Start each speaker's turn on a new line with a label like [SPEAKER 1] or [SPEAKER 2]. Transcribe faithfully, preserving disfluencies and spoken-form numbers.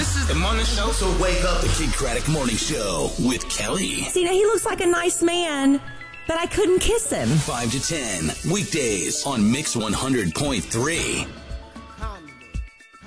[SPEAKER 1] This is the morning show.
[SPEAKER 2] So wake up the Kid Craddock Morning Show with Kelly.
[SPEAKER 3] See, now he looks like a nice man, but I couldn't kiss him.
[SPEAKER 2] five to ten, weekdays on Mix one hundred point three.